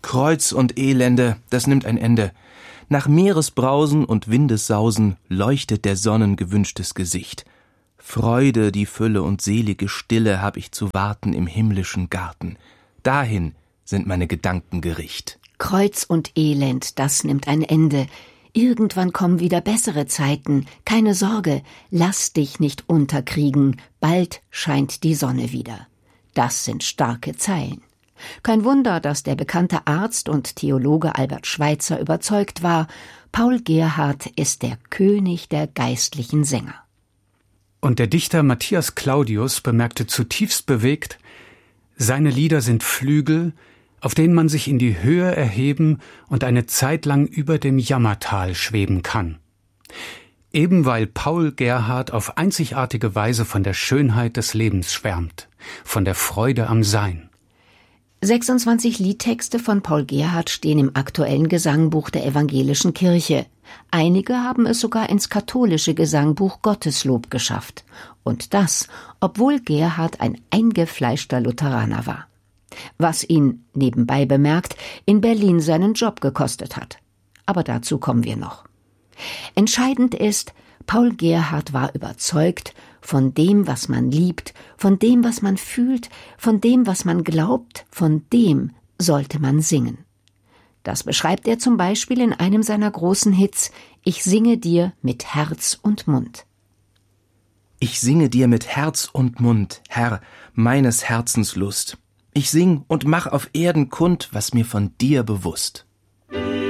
Kreuz und Elende, das nimmt ein Ende. Nach Meeresbrausen und Windessausen leuchtet der Sonnen gewünschtes Gesicht. Freude, die Fülle und selige Stille hab ich zu warten im himmlischen Garten. Dahin sind meine Gedanken gericht. Kreuz und Elend, das nimmt ein Ende. Irgendwann kommen wieder bessere Zeiten. Keine Sorge, lass dich nicht unterkriegen. Bald scheint die Sonne wieder. Das sind starke Zeilen. Kein Wunder, dass der bekannte Arzt und Theologe Albert Schweitzer überzeugt war, Paul Gerhardt ist der König der geistlichen Sänger. Und der Dichter Matthias Claudius bemerkte zutiefst bewegt: Seine Lieder sind Flügel, auf denen man sich in die Höhe erheben und eine Zeit lang über dem Jammertal schweben kann. Eben weil Paul Gerhardt auf einzigartige Weise von der Schönheit des Lebens schwärmt, von der Freude am Sein. 26 Liedtexte von Paul Gerhardt stehen im aktuellen Gesangbuch der Evangelischen Kirche. Einige haben es sogar ins katholische Gesangbuch Gotteslob geschafft. Und das, obwohl Gerhardt ein eingefleischter Lutheraner war. Was ihn, nebenbei bemerkt, in Berlin seinen Job gekostet hat. Aber dazu kommen wir noch. Entscheidend ist, Paul Gerhardt war überzeugt, von dem, was man liebt, von dem, was man fühlt, von dem, was man glaubt, von dem sollte man singen. Das beschreibt er zum Beispiel in einem seiner großen Hits »Ich singe dir mit Herz und Mund«. Ich singe dir mit Herz und Mund, Herr, meines Herzens Lust. Ich sing und mach auf Erden kund, was mir von dir bewusst.